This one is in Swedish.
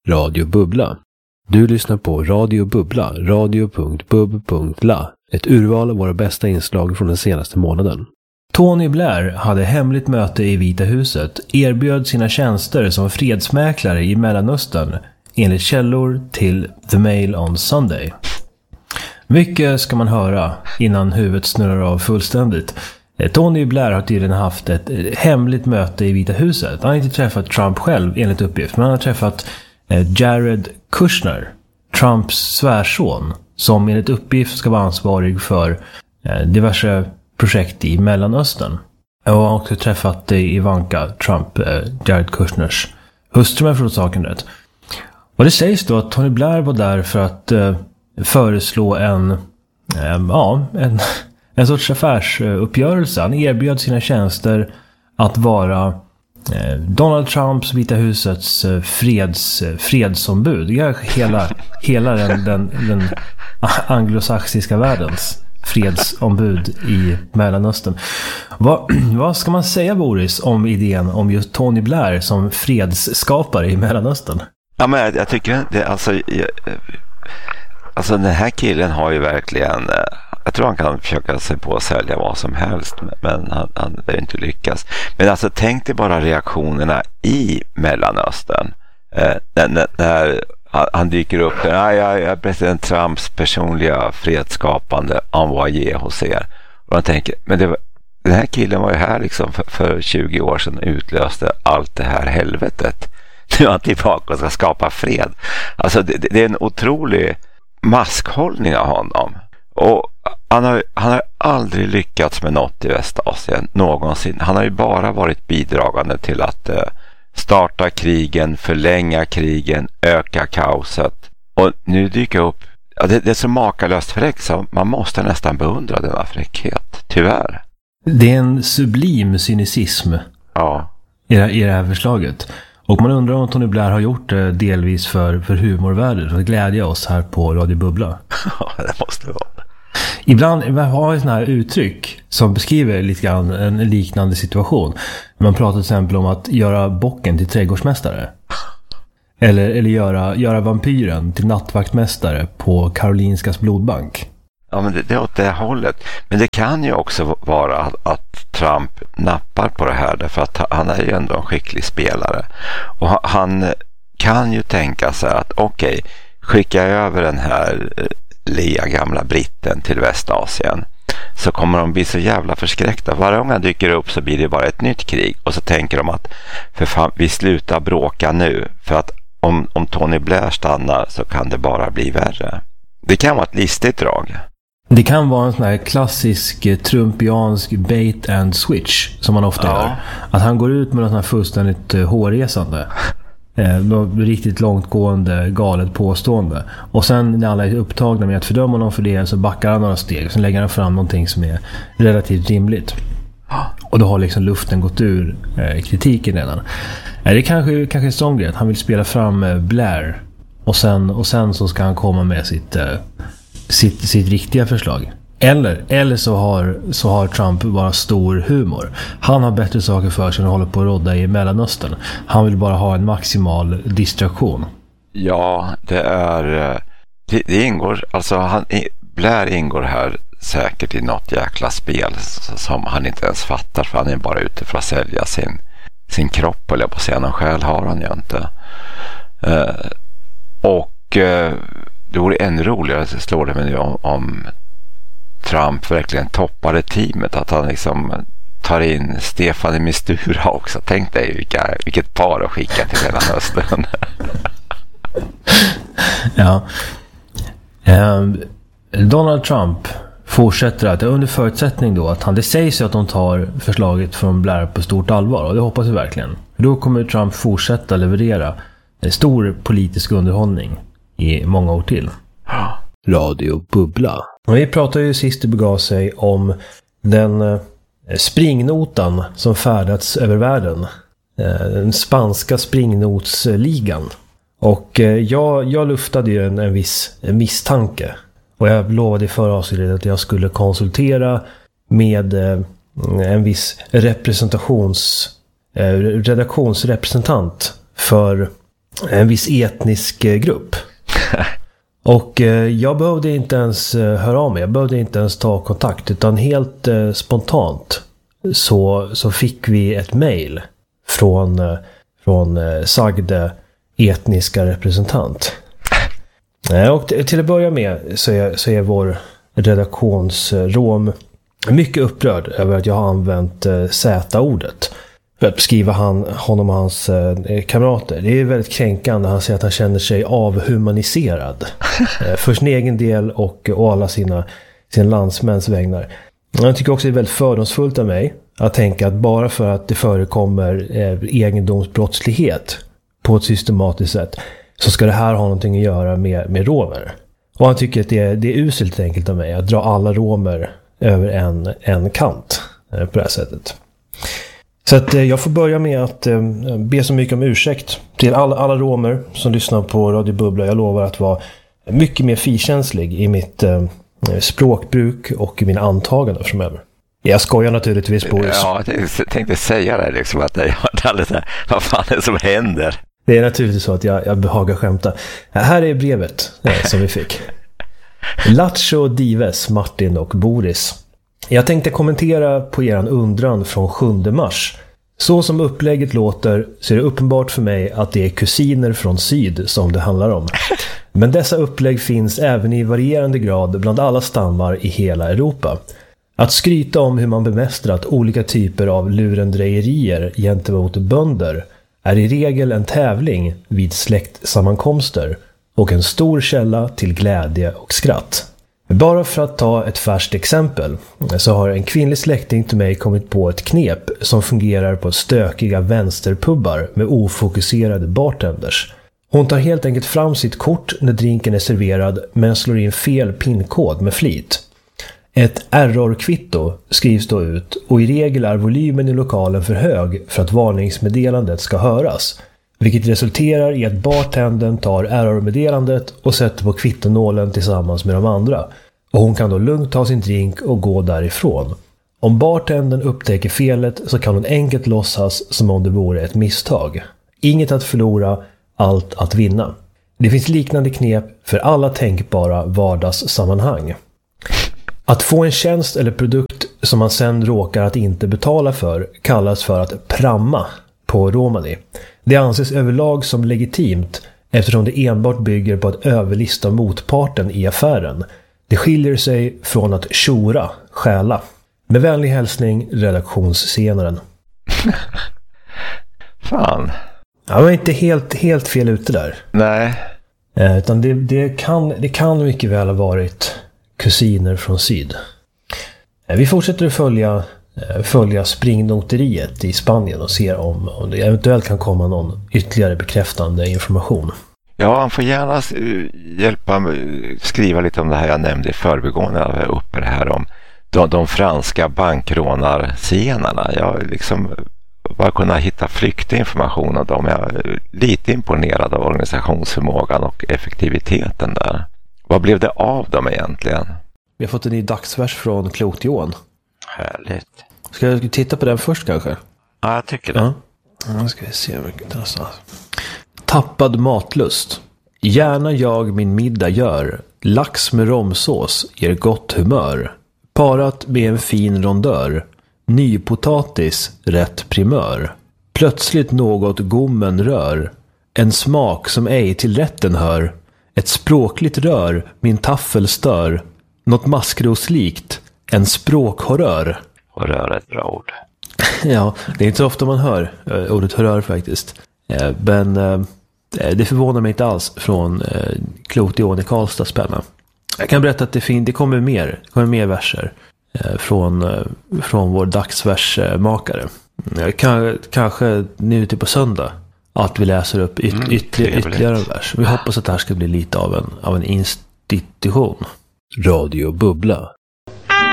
Radio Bubbla. Du lyssnar på Radio Bubbla, radio.bub.la. Ett urval av våra bästa inslag från den senaste månaden. Tony Blair hade hemligt möte i Vita huset, erbjöd sina tjänster som fredsmäklare i Mellanöstern, enligt källor till The Mail on Sunday. Mycket ska man höra innan huvudet snurrar av fullständigt. Tony Blair har tydligen haft ett hemligt möte i Vita huset. Han har inte träffat Trump själv enligt uppgift, men han har träffat Jared Kushner, Trumps svärson, som enligt uppgift ska vara ansvarig för diverse projekt i Mellanöstern. Och han har också träffat Ivanka Trump, Jared Kushners hustru, med från saken rätt. Och det sägs då att Tony Blair var där för att föreslå en sorts affärsuppgörelse. Han erbjöd sina tjänster att vara Donald Trumps, Vita husets fredsombud. Hela den anglosaxiska världens fredsombud i Mellanöstern. Vad ska man säga, Boris, om idén om just Tony Blair som fredsskapare i Mellanöstern? Ja, men jag tycker det, alltså den här killen har ju verkligen, jag tror han kan försöka sig på att sälja vad som helst, men han har inte lyckats. Men alltså tänk dig bara reaktionerna i Mellanöstern när han dyker upp där. Jag är president Trumps personliga fredsskapande envoyé hos er. Och man tänker, men den här killen var ju här liksom för 20 år sedan och utlöste allt det här helvetet. Nu är han tillbaka och ska skapa fred. Alltså det är en otrolig maskhållning av honom. Och han har aldrig lyckats med något i Västasien någonsin. Han har ju bara varit bidragande till att starta krigen, förlänga krigen, öka kaoset. Och nu dyker upp, det är så makalöst fräck så man måste nästan beundra denna fräckhet, tyvärr. Det är en sublim cynism i det här förslaget. Och man undrar om Tony Blair har gjort det delvis för humorvärdet, för att glädja oss här på Radio Bubbla. Ja, det måste vara. Ibland har vi sådana här uttryck som beskriver lite grann en liknande situation. Man pratar till exempel om att göra bocken till trädgårdsmästare. Eller göra vampyren till nattvaktmästare på Karolinskas blodbank. Ja, men det är åt det hållet. Men det kan ju också vara att Trump nappar på det här, därför att han är ju ändå en skicklig spelare. Och han kan ju tänka sig att okej, skicka över den här lea gamla britten till Västasien, så kommer de bli så jävla förskräckta. Varje gång han dyker upp så blir det bara ett nytt krig, och så tänker de att för fan, vi slutar bråka nu, för att om Tony Blair stannar så kan det bara bli värre. Det kan vara ett listigt drag. Det kan vara en sån här klassisk trumpiansk bait and switch som man ofta gör. Att han går ut med något sån här fullständigt hårresande, riktigt långtgående galet påstående. Och sen när alla är upptagna med att fördöma honom för det, så backar han några steg. Sen lägger han fram någonting som är relativt rimligt. Och då har liksom luften gått ur kritiken redan. Det är kanske en sån grej att han vill spela fram Blair. Och sen så ska han komma med sitt riktiga förslag. Eller så har Trump bara stor humor. Han har bättre saker för sig än att hålla på att rodda i Mellanöstern. Han vill bara ha en maximal distraktion. Ja, det ingår, alltså Blair ingår här säkert i något jäkla spel som han inte ens fattar, för han är bara ute för att sälja sin kropp, eller på scenen själv har han ju inte. Det vore ännu roligare, slår det mig nu, om Trump verkligen toppade teamet, att han liksom tar in Stefan de Mistura också. Tänk dig vilket par att skicka till Mellanöstern. Ja. Donald Trump fortsätter att, under förutsättning då att det sägs att de tar förslaget från Blair på stort allvar, och det hoppas vi verkligen. Då kommer Trump fortsätta leverera stor politisk underhållning i många år till. Radio Bubbla. Och vi pratade ju sist det begav sig om den springnotan som färdats över världen. Den spanska springnotsligan. Och jag luftade ju en viss misstanke. Och jag lovade i förra avsnittet att jag skulle konsultera med en viss redaktionsrepresentant för en viss etnisk grupp. Och jag behövde inte ens höra av mig. Jag behövde inte ens ta kontakt. Utan helt spontant så fick vi ett mejl från sagde etniska representant. Och till att börja med så är vår redaktionsrom mycket upprörd över att jag har använt Z-ordet för att beskriva honom och hans kamrater. Det är väldigt kränkande. Han säger att han känner sig avhumaniserad för sin egen del och alla sina landsmäns vägnar. Jag tycker också det är väldigt fördomsfullt av mig att tänka att bara för att det förekommer egendomsbrottslighet på ett systematiskt sätt så ska det här ha någonting att göra med romer. Och han tycker att det är uselt enkelt av mig att dra alla romer över en kant på det här sättet. Så att jag får börja med att be så mycket om ursäkt till alla romer som lyssnar på Radio Bubbla. Jag lovar att vara mycket mer finkänslig i mitt språkbruk och i mina antaganden framöver. Jag skojar naturligtvis, Boris. Ja, jag tänkte säga det liksom, att jag har alldeles här, vad fan är det som händer? Det är naturligtvis så att jag behagar skämta. Här är brevet som vi fick. Lattjo Dives, Martin och Boris. Jag tänkte kommentera på eran undran från 7 mars. Så som upplägget låter så är det uppenbart för mig att det är kusiner från syd som det handlar om. Men dessa upplägg finns även i varierande grad bland alla stammar i hela Europa. Att skryta om hur man bemästrat olika typer av lurendrejerier gentemot bönder är i regel en tävling vid släktsammankomster och en stor källa till glädje och skratt. Bara för att ta ett färskt exempel så har en kvinnlig släkting till mig kommit på ett knep som fungerar på stökiga vänsterpubbar med ofokuserade bartenders. Hon tar helt enkelt fram sitt kort när drinken är serverad men slår in fel pinkod med flit. Ett error-kvitto skrivs då ut och i regel är volymen i lokalen för hög för att varningsmeddelandet ska höras. Vilket resulterar i att bartendern tar error-meddelandet och sätter på kvittonålen tillsammans med de andra. Och hon kan då lugnt ta sin drink och gå därifrån. Om bartendern upptäcker felet så kan hon enkelt låtsas som om det vore ett misstag. Inget att förlora, allt att vinna. Det finns liknande knep för alla tänkbara vardagssammanhang. Att få en tjänst eller produkt som man sen råkar att inte betala för kallas för att pramma på romani. Det anses överlag som legitimt eftersom det enbart bygger på att överlista motparten i affären. Det skiljer sig från att tjora, stjäla. Med vänlig hälsning, redaktionsscenaren. Fan. Ja, men inte helt fel ute där. Nej. Utan det kan mycket väl ha varit kusiner från syd. Vi fortsätter att följa springnoteriet i Spanien och ser om det eventuellt kan komma någon ytterligare bekräftande information. Ja, han får gärna hjälpa mig skriva lite om det här jag nämnde i förbigående uppe det här om de franska bankrånarscenerna. Jag liksom bara kunna hitta flyktig information av dem. Jag är lite imponerad av organisationsförmågan och effektiviteten där. Vad blev det av dem egentligen? Vi har fått en ny dagsvers från Klotion. Härligt. Ska jag titta på den först kanske? Ja, jag tycker det. Ja, ska vi se vilken det är. Tappad matlust. Gärna jag min middag gör. Lax med romsås ger gott humör. Parat med en fin rondör. Nypotatis rätt primör. Plötsligt något gommen rör. En smak som ej till rätten hör. Ett språkligt rör min taffel stör. Något maskroslikt. En språkhorrör. Horrör är ett bra ord. Ja, det är inte så ofta man hör ordet horrör faktiskt. Men det förvånar mig inte alls från Klotion i Karlstads penna. Jag kan berätta att det kommer mer verser från vår dagsversmakare. Kanske nu till på söndag att vi läser upp ytterligare en vers. Vi hoppas att det här ska bli lite av en institution. Radio Bubbla.